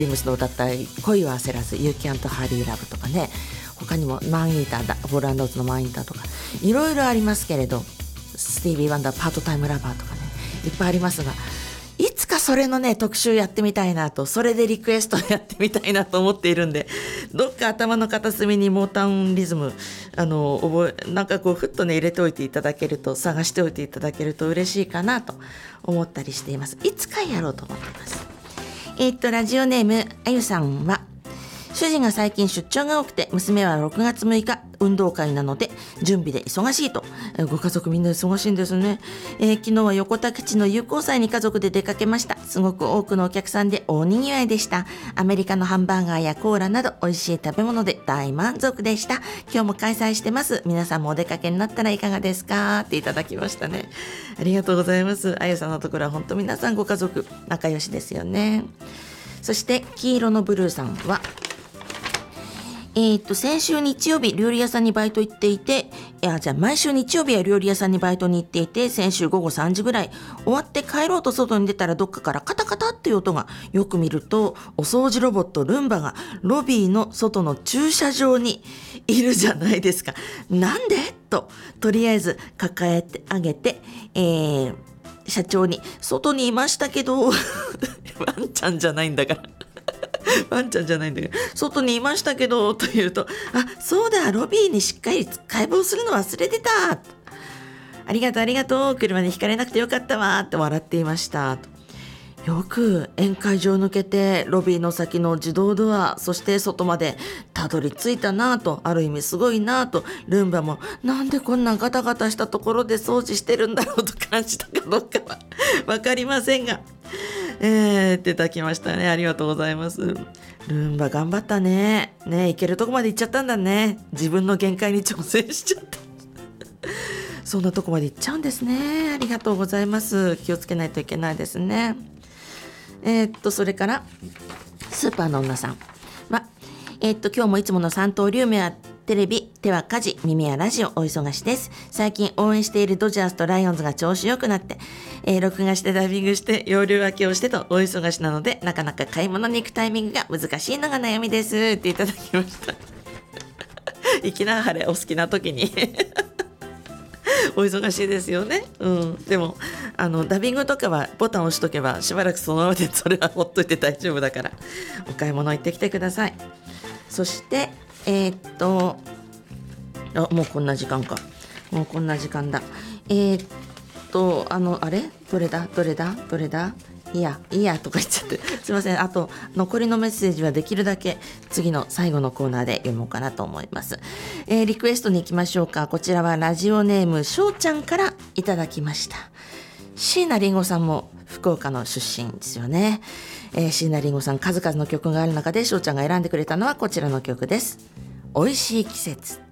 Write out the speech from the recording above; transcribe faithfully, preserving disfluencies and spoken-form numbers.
リムスの歌った恋は焦らず You Can't Hurry Love とかね、他にもマンイーターだ、ボール&ローズのマンイーターとかいろいろありますけれど、スティービー・ワンダーパートタイムラバーとかね、いっぱいありますが、いつかそれのね特集やってみたいなと、それでリクエストやってみたいなと思っているんで、どっか頭の片隅にモータウンリズムあの覚えなんかこうふっとね入れておいていただけると、探しておいていただけると嬉しいかなと思ったりしています。いつかやろうと思っています。えー、っとラジオネームあゆさんは、主人が最近出張が多くて、娘はろくがつむいか運動会なので準備で忙しいと。ご家族みんな忙しいんですね。えー、昨日は横田基地の友好祭に家族で出かけました。すごく多くのお客さんで大にぎわいでした。アメリカのハンバーガーやコーラなど美味しい食べ物で大満足でした。今日も開催してます。皆さんもお出かけになったらいかがですかっていただきましたね。ありがとうございます。あゆさんのところは本当皆さんご家族仲良しですよね。そして黄色のブルーさんは、えー、と先週日曜日料理屋さんにバイト行っていて、いやじゃあ毎週日曜日は料理屋さんにバイトに行っていて、先週ごごさんじぐらい終わって帰ろうと外に出たら、どっかからカタカタっていう音が、よく見るとお掃除ロボットルンバがロビーの外の駐車場にいるじゃないですか。なんでととりあえず抱えてあげて、えー、社長に外にいましたけどワンちゃんじゃないんだからワンちゃんじゃないんだけど、外にいましたけどと言うと、あ、そうだ、ロビーにしっかり解剖するの忘れてた、ありがとうありがとう、車にひかれなくてよかったわって笑っていましたと。よく宴会場を抜けてロビーの先の自動ドア、そして外までたどり着いたなと、ある意味すごいなと。ルンバもなんでこんなガタガタしたところで掃除してるんだろうと感じたかどうかは分かりませんが、えーっていただきましたね。ありがとうございます。ルンバ頑張ったね。ね、行けるとこまで行っちゃったんだね。自分の限界に挑戦しちゃったそんなとこまで行っちゃうんですね。ありがとうございます。気をつけないといけないですね。えー、っとそれからスーパーの女さんは、えー、っと今日もいつもの三刀流、目はテレビ、手は家事、耳はラジオ、お忙しです。最近応援しているドジャースとライオンズが調子良くなって、えー、録画してダビングして容量分けをしてと大忙しなので、なかなか買い物に行くタイミングが難しいのが悩みですっていただきましたいきなはれお好きな時にお忙しいですよね、うん、でもあのダビングとかはボタンを押しとけばしばらくそのままで、それはほっといて大丈夫だから、お買い物行ってきてください。そしてえー、っとあもうこんな時間かもうこんな時間だえー、っとあのあれどれだどれだどれだいいやいいやとか言っちゃってすいません。あと残りのメッセージはできるだけ次の最後のコーナーで読もうかなと思います。えー、リクエストに行きましょうか。こちらはラジオネームしょうちゃんからいただきました。椎名林檎さんも福岡の出身ですよね。えー、椎名林檎さん数々の曲がある中でしょうちゃんが選んでくれたのはこちらの曲です。美味しい季節。